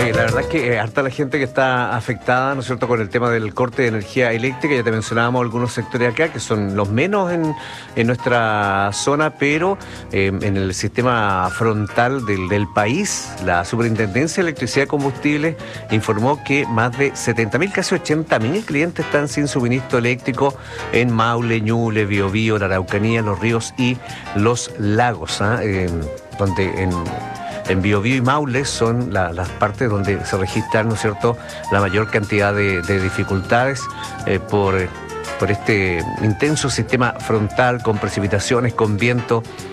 la verdad es que harta la gente que está afectada, ¿no es cierto?, con el tema del corte de energía eléctrica. Ya te mencionábamos algunos sectores acá que son los menos en nuestra zona, pero en el sistema frontal del país, la Superintendencia de Electricidad y Combustibles informó que más de 70.000, casi 80.000 clientes están sin suministro eléctrico en Maule, Ñuble, Biobío, la Araucanía, Los Ríos y Los Lagos, donde en Biobío y Maule son las partes donde se registran, ¿no es cierto?, la mayor cantidad de dificultades por este intenso sistema frontal con precipitaciones, con viento